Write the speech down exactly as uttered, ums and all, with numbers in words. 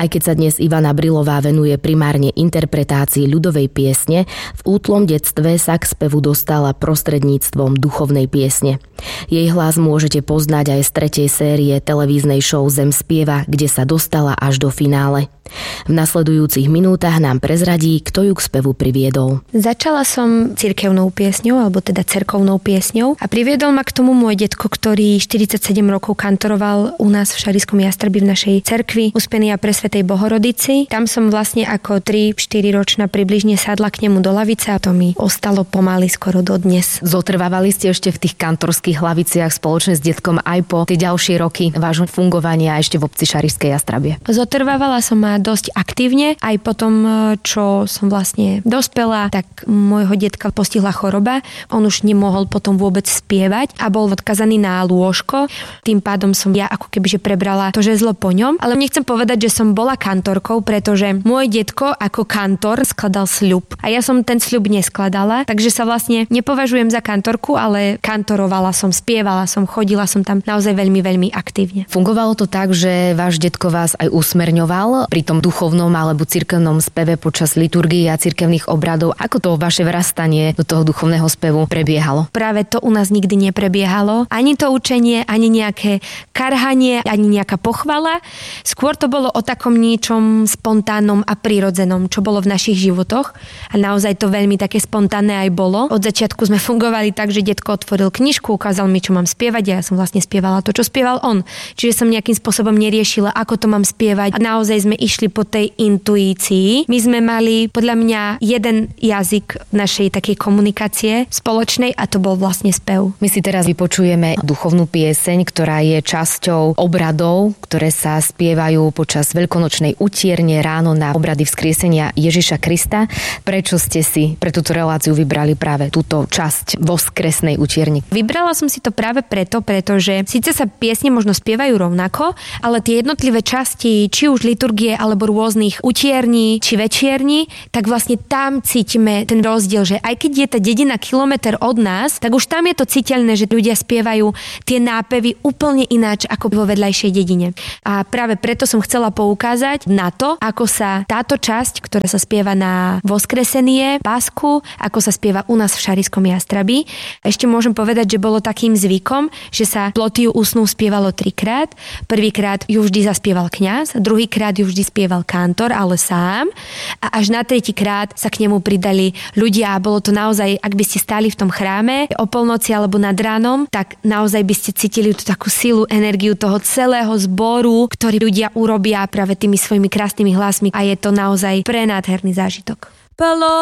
Aj keď sa dnes Ivana Brilová venuje primárne interpretácii ľudovej piesne, v útlom detstve sa k spevu dostala prostredníctvom duchovnej piesne. Jej hlas môžete poznať aj z tretej série televíznej show Zem spieva, kde sa dostala až do finále. V nasledujúcich minútach nám prezradí, kto ju k spevu priviedol. Začala som cirkevnou piesňou, alebo teda cerkovnou piesňou a priviedol ma k tomu môj detko, ktorý štyridsaťsedem rokov kantoroval u nás v Šariskom Jastrabi v našej cerkvi Uspení a Presvätej Bohorodici. Tam som vlastne ako tri štyri ročná približne sadla k nemu do lavice a to mi ostalo pomaly skoro dodnes. Zotrvávali ste ešte v tých kantorských laviciach spoločne s detkom aj po tie ďalšie roky vášho fungovania ešte v obci Šarišské Jastrabie? Zotrvávala som a dosť aktívne. Aj potom, čo som vlastne dospela, tak môjho detka postihla choroba. On už nemohol potom vôbec spievať a bol odkazaný na lôžko. Tým pádom som ja ako kebyže prebrala to žezlo po ňom. Ale nechcem povedať, že som bola kantorkou, pretože môj detko ako kantor skladal sľub. A ja som ten sľub neskladala, takže sa vlastne nepovažujem za kantorku, ale kantorovala som, spievala som, chodila som tam naozaj veľmi, veľmi aktívne. Fungovalo to tak, že váš detko vás aj usmerňoval pri tom duchovnom alebo cirkevnom speve počas liturgie a cirkevných obradov? Ako to vaše vrastanie do toho duchovného spevu prebiehalo? Práve to u nás nikdy neprebiehalo. Ani to učenie, ani nejaké karhanie, ani nejaká pochvala. Skôr to bolo o takom niečom spontánnom a prirodzenom, čo bolo v našich životoch. A naozaj to veľmi také spontánne aj bolo. Od začiatku sme fungovali tak, že detko otvoril knižku, ukázal mi, čo mám spievať a ja som vlastne spievala to, čo spieval on. Čiže som nejakým spôsobom neriešila, ako to mám spievať. A naozaj sme išli po tej intuícii. My sme mali podľa mňa jeden jazyk našej takej komunikácie spoločnej a to bol vlastne spev. My si teraz vypočujeme duchovnú pieseň, ktorá je časťou obradov, ktoré sa spievajú počas veľkonočnej utierne ráno na obrady vzkriesenia Ježiša Krista. Prečo ste si pre túto reláciu vybrali práve túto časť voskresnej utierni? Vybrala som si to práve preto, pretože síce sa piesne možno spievajú rovnako, ale tie jednotlivé časti, či už liturgie alebo rôznych utierní či večierní, tak vlastne tam cítime ten rozdiel, že aj keď je tá dedina kilometr od nás, tak už tam je to citeľné, že ľudia spievajú tie nápevy úplne ináč ako vo vedľajšej dedine. A práve preto som chcela poukázať na to, ako sa táto časť, ktorá sa spieva na Voskresenie, Pásku, ako sa spieva u nás v Šariskom Jastrabi. Ešte môžem povedať, že bolo takým zvykom, že sa Plotiu usnú spievalo trikrát. Prvýkrát ju vždy zaspieval kňaz, druhýkrát ju vždy spieval kantor, ale sám. A až na tretíkrát sa k nemu pridali ľudia a bolo to naozaj, ak by ste stáli v tom chráme o polnoci alebo nad ránom, tak naozaj by ste cítili tú takú silu, energiu toho celého zboru, ktorý ľudia urobia práve tými svojimi krásnymi hlasmi a je to naozaj prenádherný zážitok. Palo